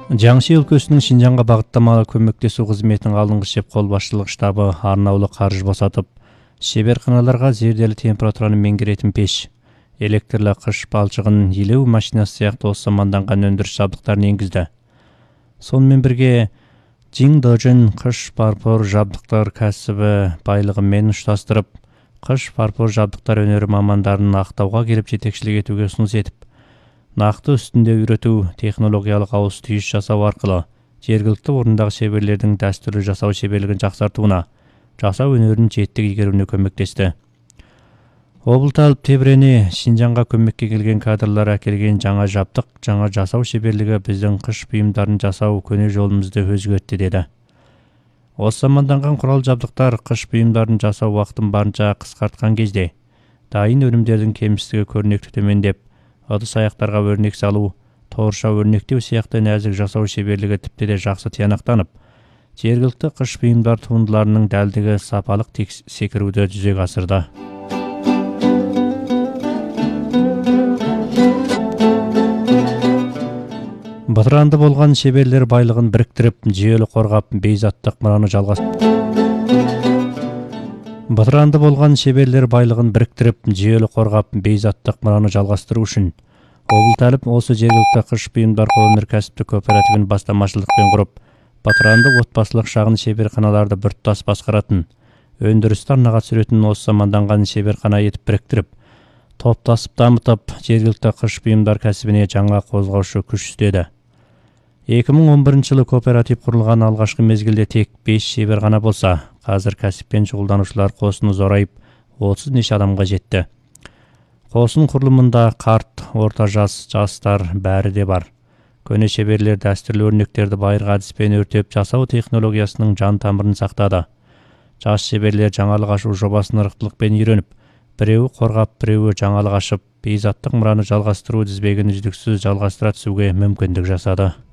Жаңсы өлкөсүнүн Шинжаңга багыттамалуу көмөктөсүү кызметинин алдыңкы шеп кол башчылык штабы арнаулуу каржы босатып, шеберканаларга зерделүү температураны меңгеретін пеш, электрлі кыш балчыгын илүү машинасы сыяктуу осаманданган өндүрүш жабдыктарын энгизди. Сонун бирге Жиң Дожин кыш парпор жабдыктар кәсиби байлыгы менен ушташтырып, кыш парпор жабдыктар өнөрү мамандарын актауга келип жетекчилик этүүгө сунуш этип, нақты үстінде үйрөтүү, технологиялык ауыз түйүш жасау аркылуу жергиликтүү орундагы шеберлердин дәстүрлүү жасау шеберлигин жаксартууна, жасау өнөрүнүн четтик ийгерүүнү көмөктөштү. Облталып тебрени Шинжаңга көмөккө келген кадрлар әкелген жаңа жабдык, жаңа жасау шеберлиги биздин кыш буюмдарын жасау көне жолубузду өзгөрттү деди. Осаманданган курал жабдыктар кыш буюмдарын жасау убактын барынча кыскарткан кезде дайын өнүмдөрдүн кемсиздиги көрүнүктүү төмөндеп, ыдыс аяктарга өрнек салуу, торша өрнектөө сыяктуу нәзик жасау шеберлиги типти жакшы тыянактанып, жергиликтүү кыш буюмдар туындыларынын дәлдиги сапалык секирүүдө жүзөгө асырды. Батыранды болгон шеберлер байлыгын бириктирип, жүйөлү коргап, бейзаттык мураны жалгастыруу үчүн Облталып осы жергиликтүү кыш буюмдар кол өнөркәсиптик кооперативин бастамачылыкпен куруп, батыранды отбасылык шагын шеберканаларды бир тутас башкаратын, өндүрүстү арнага сүрөтүн осаманданган шеберкана этип бириктирип, топташып дамытып, жергиликтүү кыш буюмдар кәсибине жаңа козгоочу күч издеди. 2011-жылы кооператив курулган алгачкы мезгилде тек 5 шеберкана болса, азыр кәсиппен чогулдануучулар коосуну зорайып, 30 нече адамга жетти. Кооsun курулумунда карт, орта жастар баары де бар. Көне шеберлер дәстүрлүү өрнөктөрдү байыркы адиспен өртөп жасау технологиясынын жан тамырын сактады. Жаш шеберлер жаңалык ашуу жобасын ырыктылыкпен үйрөнүп, бирөө коргап, бирөө жаңалык ашып, бейзаттык мураны жалгастыруу тизбегин үздүксүз жалгастыра түсүүгө мүмкүндүк жасады.